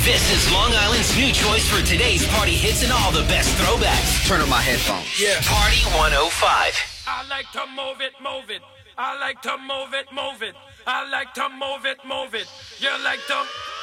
This is Long Island's new choice for today's party hits and all the best throwbacks. Turn on my headphones. Yeah. Party 105. I like to move it, move it. I like to move it, move it. I like to move it, move it. You like to